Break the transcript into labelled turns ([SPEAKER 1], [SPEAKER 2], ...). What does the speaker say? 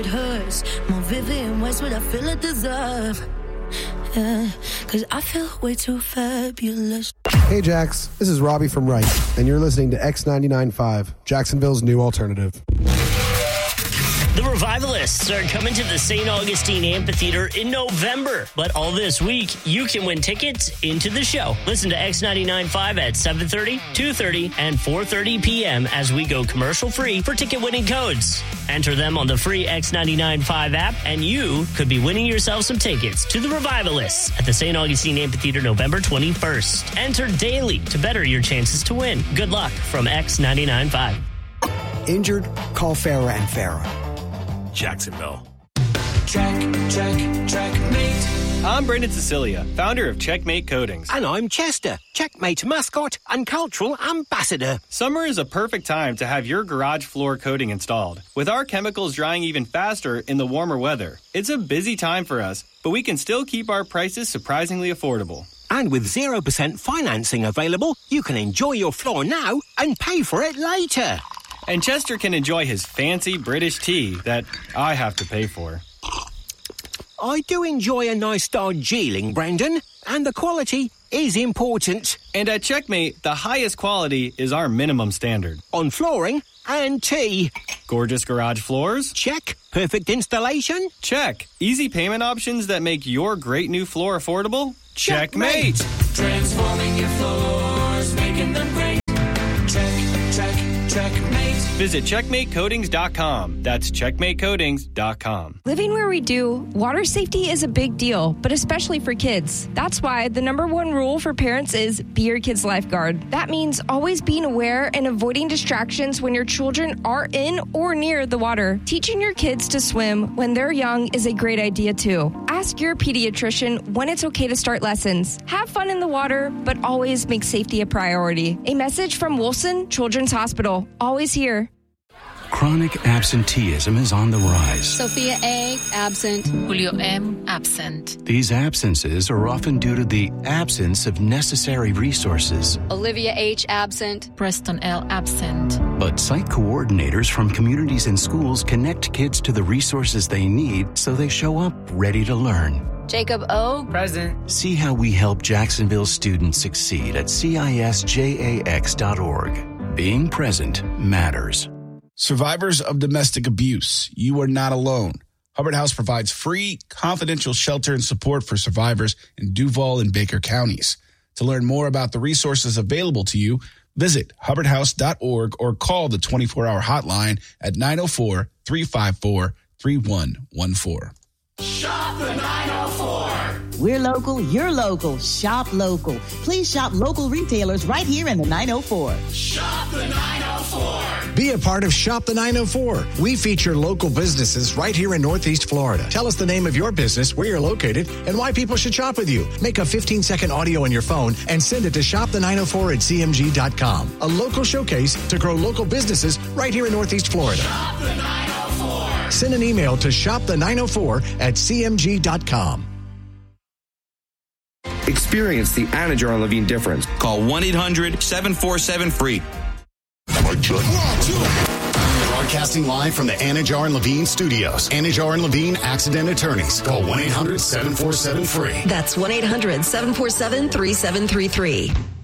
[SPEAKER 1] It hurts more Vivian Westwood. I feel it deserve. Yeah, cause I feel way too fabulous.
[SPEAKER 2] Hey Jax, this is Robbie from Wright, and you're listening to X99.5, Jacksonville's new alternative.
[SPEAKER 3] The Revivalists are coming to the St. Augustine Amphitheater in November. But all this week, you can win tickets into the show. Listen to X99.5 at 7:30, 2:30, and 4:30 p.m. as we go commercial-free for ticket-winning codes. Enter them on the free X99.5 app, and you could be winning yourself some tickets to the Revivalists at the St. Augustine Amphitheater November 21st. Enter daily to better your chances to win. Good luck from X99.5.
[SPEAKER 4] Injured? Call Farah and Farah.
[SPEAKER 5] Jacksonville.
[SPEAKER 6] Checkmate. I'm Brendan Cecilia, founder of Checkmate Coatings.
[SPEAKER 7] And I'm Chester, Checkmate mascot and cultural ambassador.
[SPEAKER 6] Summer is a perfect time to have your garage floor coating installed. With our chemicals drying even faster in the warmer weather, it's a busy time for us, but we can still keep our prices surprisingly affordable.
[SPEAKER 7] And with 0% financing available, you can enjoy your floor now and pay for it later.
[SPEAKER 6] And Chester can enjoy his fancy British tea that I have to pay for.
[SPEAKER 7] I do enjoy a nice Darjeeling, Brendan, and the quality is important.
[SPEAKER 6] And at Checkmate, the highest quality is our minimum standard.
[SPEAKER 7] On flooring and tea.
[SPEAKER 6] Gorgeous garage floors?
[SPEAKER 7] Check. Perfect installation?
[SPEAKER 6] Check. Easy payment options that make your great new floor affordable?
[SPEAKER 7] Checkmate.
[SPEAKER 8] Transforming your floors, making them great. Checkmate.
[SPEAKER 6] Visit CheckmateCoatings.com. That's CheckmateCoatings.com.
[SPEAKER 9] Living where we do, water safety is a big deal, but especially for kids. That's why the number one rule for parents is be your kid's lifeguard. That means always being aware and avoiding distractions when your children are in or near the water. Teaching your kids to swim when they're young is a great idea too. Ask your pediatrician when it's okay to start lessons. Have fun in the water, but always make safety a priority. A message from Wilson Children's Hospital. Always here.
[SPEAKER 10] Chronic absenteeism is on the rise.
[SPEAKER 11] Sophia A. absent.
[SPEAKER 12] Julio M. absent.
[SPEAKER 10] These absences are often due to the absence of necessary resources.
[SPEAKER 11] Olivia H. absent.
[SPEAKER 12] Preston L. absent.
[SPEAKER 10] But site coordinators from communities and schools connect kids to the resources they need so they show up ready to learn.
[SPEAKER 11] Jacob O.
[SPEAKER 12] present.
[SPEAKER 10] See how we help Jacksonville students succeed at CISJAX.org. Being present matters.
[SPEAKER 13] Survivors of domestic abuse, you are not alone. Hubbard House provides free, confidential shelter and support for survivors in Duval and Baker counties. To learn more about the resources available to you, visit hubbardhouse.org or call the 24-hour hotline at 904-354-3114.
[SPEAKER 8] Shop the 904.
[SPEAKER 14] We're local, you're local. Shop local. Please shop local retailers right here in the 904.
[SPEAKER 8] Shop the 904.
[SPEAKER 15] Be a part of Shop the 904. We feature local businesses right here in Northeast Florida. Tell us the name of your business, where you're located, and why people should shop with you. Make a 15-second audio on your phone and send it to shopthe904@cmg.com. A local showcase to grow local businesses right here in Northeast Florida.
[SPEAKER 8] Shop the 904.
[SPEAKER 15] Send an email to shopthe904@cmg.com.
[SPEAKER 16] Experience the Anajar and Levine difference. Call 1-800-747-FREE.
[SPEAKER 17] Broadcasting live from the Anajar and Levine studios. Anajar and Levine Accident Attorneys. Call 1-800-747-FREE.
[SPEAKER 18] That's 1-800-747-3733.